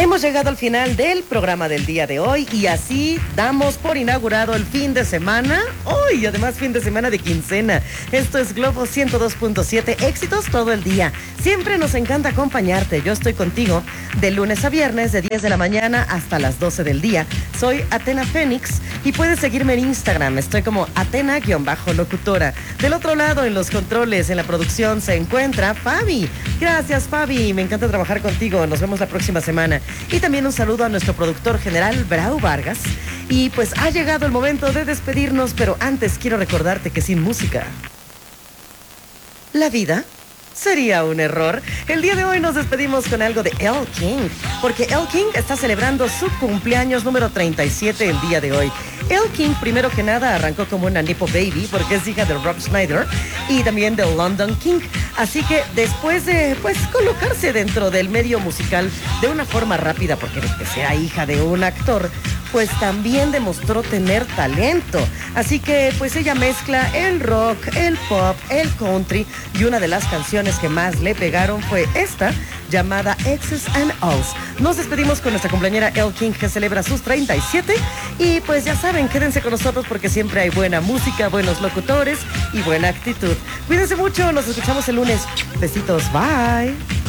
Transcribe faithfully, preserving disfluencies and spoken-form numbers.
Hemos llegado al final del programa del día de hoy y así damos por inaugurado el fin de semana. Hoy, oh, además, fin de semana de quincena. Esto es Globo ciento dos punto siete, éxitos todo el día. Siempre nos encanta acompañarte. Yo estoy contigo de lunes a viernes de diez de la mañana hasta las doce del día. Soy Atena Fénix y puedes seguirme en Instagram. Estoy como Atena-locutora. Del otro lado, en los controles, en la producción, se encuentra Fabi. Gracias, Fabi. Me encanta trabajar contigo. Nos vemos la próxima semana. Y también un saludo a nuestro productor general, Brau Vargas. Y pues ha llegado el momento de despedirnos, pero antes quiero recordarte que sin música, la vida sería un error. El día de hoy nos despedimos con algo de Elle King, porque Elle King está celebrando su cumpleaños número treinta y siete el día de hoy. Elle King, primero que nada, arrancó como una Nepo Baby, porque es hija de Rob Schneider y también de London King. Así que después de, pues, colocarse dentro del medio musical de una forma rápida, porque que sea hija de un actor, pues también demostró tener talento. Así que, pues, ella mezcla el rock, el pop, el country, y una de las canciones que más le pegaron fue esta, llamada Exes and Alls. Nos despedimos con nuestra compañera Elle King, que celebra sus treinta y siete, y pues ya saben, quédense con nosotros porque siempre hay buena música, buenos locutores y buena actitud. Cuídense mucho, nos escuchamos el lunes. Besitos, bye.